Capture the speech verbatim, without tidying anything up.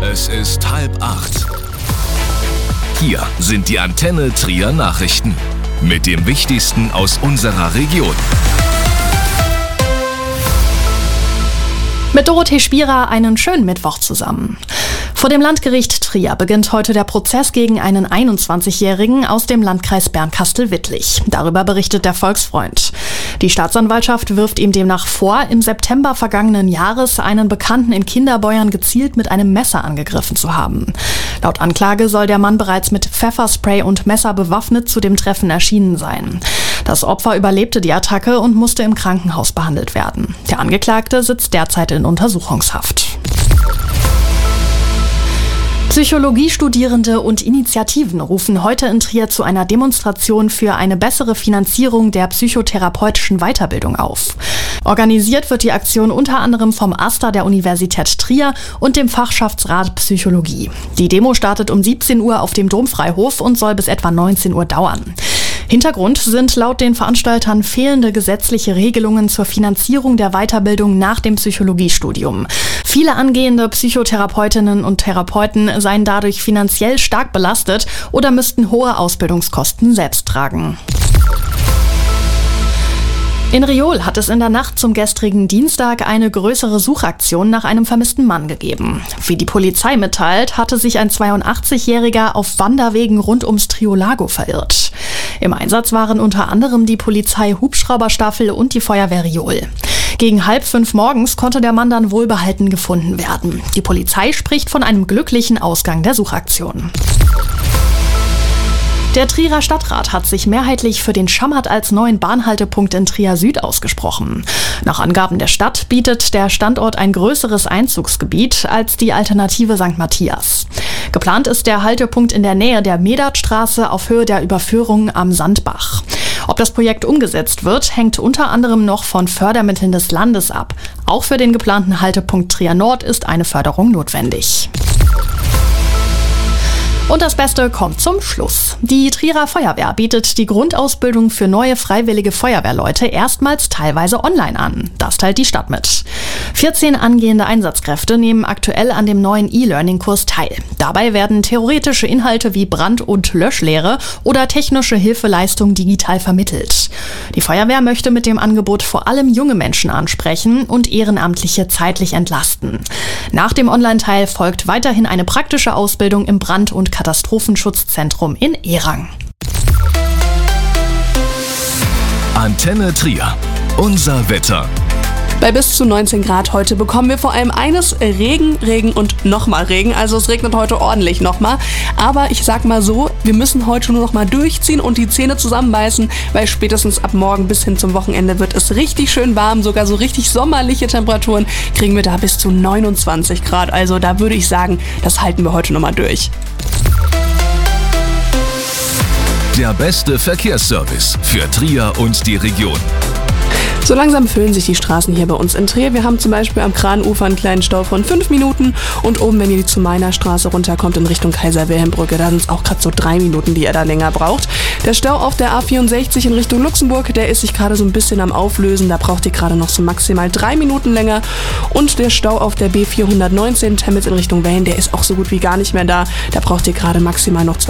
Es ist halb acht. Hier sind die Antenne Trier Nachrichten mit dem Wichtigsten aus unserer Region. Mit Dorothee Spierer einen schönen Mittwoch zusammen. Vor dem Landgericht Trier beginnt heute der Prozess gegen einen einundzwanzigjährigen aus dem Landkreis Bernkastel-Wittlich. Darüber berichtet der Volksfreund. Die Staatsanwaltschaft wirft ihm demnach vor, im September vergangenen Jahres einen Bekannten in Kinderbeuern gezielt mit einem Messer angegriffen zu haben. Laut Anklage soll der Mann bereits mit Pfefferspray und Messer bewaffnet zu dem Treffen erschienen sein. Das Opfer überlebte die Attacke und musste im Krankenhaus behandelt werden. Der Angeklagte sitzt derzeit in Untersuchungshaft. Psychologiestudierende und Initiativen rufen heute in Trier zu einer Demonstration für eine bessere Finanzierung der psychotherapeutischen Weiterbildung auf. Organisiert wird die Aktion unter anderem vom AStA der Universität Trier und dem Fachschaftsrat Psychologie. Die Demo startet um siebzehn Uhr auf dem Domfreihof und soll bis etwa neunzehn Uhr dauern. Hintergrund sind laut den Veranstaltern fehlende gesetzliche Regelungen zur Finanzierung der Weiterbildung nach dem Psychologiestudium. Viele angehende Psychotherapeutinnen und Therapeuten seien dadurch finanziell stark belastet oder müssten hohe Ausbildungskosten selbst tragen. In Rieol hat es in der Nacht zum gestrigen Dienstag eine größere Suchaktion nach einem vermissten Mann gegeben. Wie die Polizei mitteilt, hatte sich ein zweiundachtzigjähriger auf Wanderwegen rund ums Triolago verirrt. Im Einsatz waren unter anderem die Polizei Hubschrauberstaffel und die Feuerwehr Rieol. Gegen halb fünf morgens konnte der Mann dann wohlbehalten gefunden werden. Die Polizei spricht von einem glücklichen Ausgang der Suchaktion. Der Trierer Stadtrat hat sich mehrheitlich für den Schammert als neuen Bahnhaltepunkt in Trier Süd ausgesprochen. Nach Angaben der Stadt bietet der Standort ein größeres Einzugsgebiet als die Alternative Sankt Matthias. Geplant ist der Haltepunkt in der Nähe der Medartstraße auf Höhe der Überführung am Sandbach. Ob das Projekt umgesetzt wird, hängt unter anderem noch von Fördermitteln des Landes ab. Auch für den geplanten Haltepunkt Trier Nord ist eine Förderung notwendig. Und das Beste kommt zum Schluss. Die Trierer Feuerwehr bietet die Grundausbildung für neue freiwillige Feuerwehrleute erstmals teilweise online an. Das teilt die Stadt mit. vierzehn angehende Einsatzkräfte nehmen aktuell an dem neuen E-Learning-Kurs teil. Dabei werden theoretische Inhalte wie Brand- und Löschlehre oder technische Hilfeleistung digital vermittelt. Die Feuerwehr möchte mit dem Angebot vor allem junge Menschen ansprechen und Ehrenamtliche zeitlich entlasten. Nach dem Online-Teil folgt weiterhin eine praktische Ausbildung im Brand- und Katastrophenschutzzentrum in Erang. Antenne Trier. Unser Wetter. Bei bis zu neunzehn Grad heute bekommen wir vor allem eines: Regen, Regen und nochmal Regen. Also es regnet heute ordentlich nochmal. Aber ich sag mal so, wir müssen heute nur noch mal durchziehen und die Zähne zusammenbeißen, weil spätestens ab morgen bis hin zum Wochenende wird es richtig schön warm. Sogar so richtig sommerliche Temperaturen kriegen wir da bis zu neunundzwanzig Grad. Also da würde ich sagen, das halten wir heute nochmal durch. Der beste Verkehrsservice für Trier und die Region. So langsam füllen sich die Straßen hier bei uns in Trier. Wir haben zum Beispiel am Kranufer einen kleinen Stau von fünf Minuten und oben, wenn ihr zu meiner Straße runterkommt in Richtung Kaiser-Wilhelm-Brücke, da sind es auch gerade so drei Minuten, die ihr da länger braucht. Der Stau auf der A vierundsechzig in Richtung Luxemburg, der ist sich gerade so ein bisschen am Auflösen. Da braucht ihr gerade noch so maximal drei Minuten länger. Und der Stau auf der B vierhundertneunzehn Temmitz in Richtung Wellen, der ist auch so gut wie gar nicht mehr da. Da braucht ihr gerade maximal noch zwei